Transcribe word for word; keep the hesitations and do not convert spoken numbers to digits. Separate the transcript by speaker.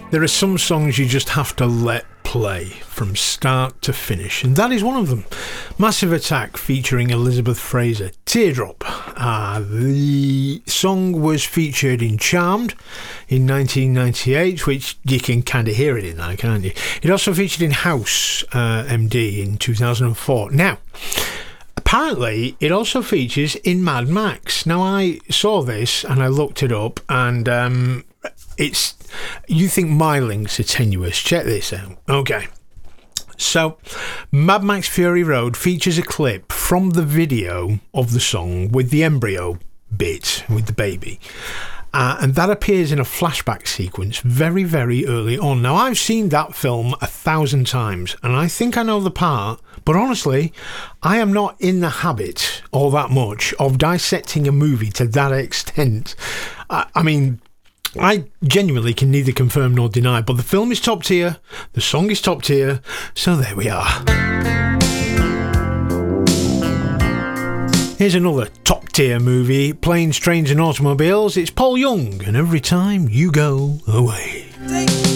Speaker 1: There are some songs you just have to let play from start to finish, and that is one of them. Massive Attack featuring Elizabeth Fraser, Teardrop. Uh, the song was featured in Charmed in nineteen ninety-eight, which you can kind of hear it in there, can't you? It also featured in House uh, M D in two thousand four. Now, apparently, it also features in Mad Max. Now, I saw this and I looked it up, and um, it's... You think my links are tenuous? Check this out. Okay. So, Mad Max Fury Road features a clip from the video of the song with the embryo bit, with the baby. Uh, and that appears in a flashback sequence very, very early on. Now, I've seen that film a thousand times, and I think I know the part, but honestly, I am not in the habit all that much of dissecting a movie to that extent. I, I mean... I genuinely can neither confirm nor deny, but the film is top tier, the song is top tier, so there we are. Here's another top tier movie, Planes, Trains and Automobiles. It's Paul Young, and Every Time You Go Away.